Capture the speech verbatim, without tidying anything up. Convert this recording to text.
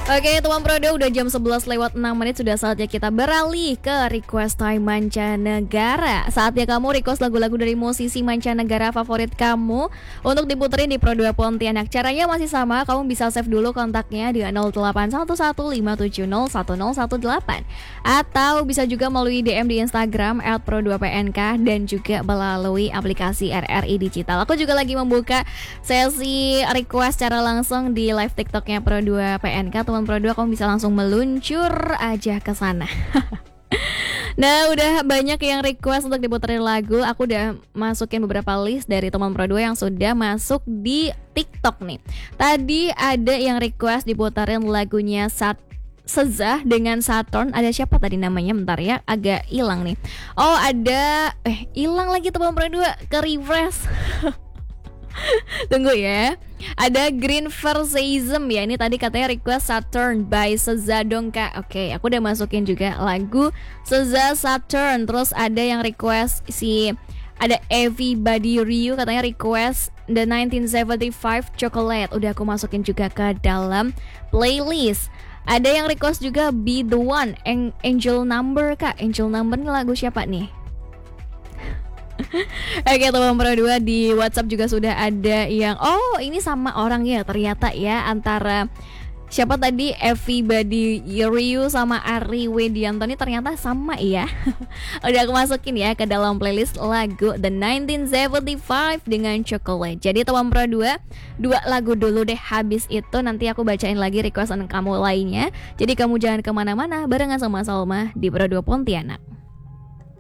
Oke teman Prodo, udah jam sebelas lewat enam menit. Sudah saatnya kita beralih ke request time mancanegara. Saatnya kamu request lagu-lagu dari musisi mancanegara favorit kamu untuk diputerin di Pro dua Pontianak. Caranya masih sama, kamu bisa save dulu kontaknya di nol delapan satu satu lima tujuh nol satu nol satu delapan, atau bisa juga melalui D M di Instagram at pro dua p n k dan juga melalui aplikasi R R I Digital. Aku juga lagi membuka sesi request secara langsung di live TikToknya Pro dua P N K. Teman Pro dua, kamu bisa langsung meluncur aja ke sana. Nah, udah banyak yang request untuk diputerin lagu. Aku udah masukin beberapa list dari teman Pro dua yang sudah masuk di TikTok nih. Tadi ada yang request diputerin lagunya Sat Seza dengan Saturn. Ada siapa tadi namanya? Bentar ya, agak hilang nih. Oh, ada eh hilang lagi teman Pro dua, ke refresh. Tunggu ya. Ada Green Versism ya. Ini tadi katanya request Saturn by Seza dong kak. Oke, aku udah masukin juga lagu Seza Saturn. Terus ada yang request si ada Everybody Ryu, katanya request The nineteen seventy-five Chocolate. Udah aku masukin juga ke dalam playlist. Ada yang request juga Be The One, Angel Number kak. Angel Number ini lagu siapa nih? Oke teman Pro dua, di WhatsApp juga sudah ada yang oh ini sama orang ya ternyata ya, antara siapa tadi Everybody Ryu sama Ari Wedianto ini ternyata sama ya. Udah aku masukin ya ke dalam playlist lagu The nineteen seventy-five dengan Chocolate. Jadi teman Pro dua, dua lagu dulu deh, habis itu nanti aku bacain lagi requestan kamu lainnya. Jadi kamu jangan kemana-mana, barengan sama Salma di Pro dua Pontianak.